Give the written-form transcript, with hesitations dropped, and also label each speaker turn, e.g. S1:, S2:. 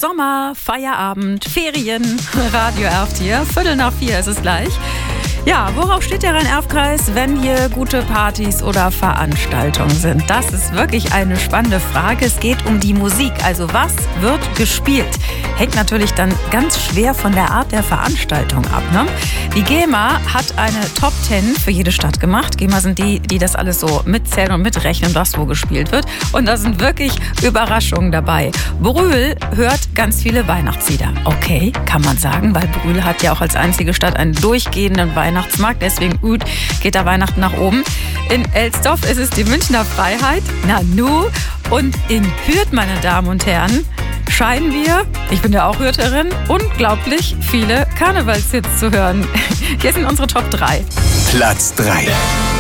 S1: Sommer, Feierabend, Ferien, Radio Erft hier. 3:45 ist es gleich. Ja, worauf steht der Rhein-Erft-Kreis, wenn hier gute Partys oder Veranstaltungen sind? Das ist wirklich eine spannende Frage. Es geht um die Musik. Also was wird gespielt? Hängt natürlich dann ganz schwer von der Art der Veranstaltung ab, ne? Die GEMA hat eine Top 10 für jede Stadt gemacht. GEMA sind die das alles so mitzählen und mitrechnen, was wo gespielt wird. Und da sind wirklich Überraschungen dabei. Brühl hört ganz viele Weihnachtslieder. Okay, kann man sagen, weil Brühl hat ja auch als einzige Stadt einen durchgehenden Weihnachtsmarkt. Deswegen geht da Weihnachten nach oben. In Elsdorf ist es die Münchner Freiheit. Nanu. Und in Hürth, meine Damen und Herren, scheinen wir, ich bin ja auch Hürtherin, unglaublich viele Karnevalshits zu hören. Hier sind unsere Top 3.
S2: Platz 3.